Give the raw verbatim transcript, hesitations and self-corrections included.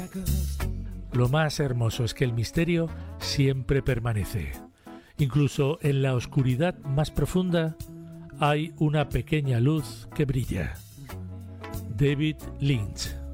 Lo más hermoso es que el misterio siempre permanece. Incluso en la oscuridad más profunda hay una pequeña luz que brilla. David Lynch.